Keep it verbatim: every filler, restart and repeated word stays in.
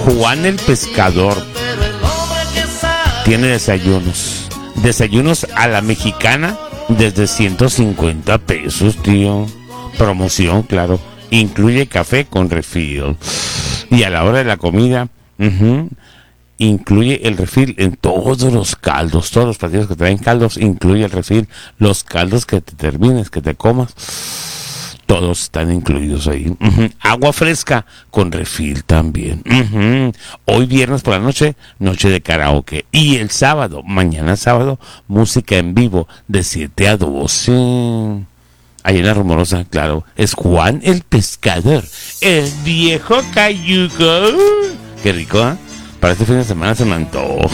Juan el Pescador tiene desayunos. Desayunos a la mexicana desde ciento cincuenta pesos, tío. Promoción, claro. Incluye café con refill. Y a la hora de la comida, uh-huh, incluye el refill en todos los caldos. Todos los platillos que traen caldos, incluye el refill. Los caldos que te termines, que te comas, todos están incluidos ahí. Uh-huh. Agua fresca con refill también. Uh-huh. Hoy viernes por la noche, noche de karaoke. Y el sábado, mañana sábado, música en vivo de siete a doce. Ahí en La Rumorosa, claro. Es Juan el Pescador, el viejo cayuco. Qué rico, ¿eh? Para este fin de semana se me antoja.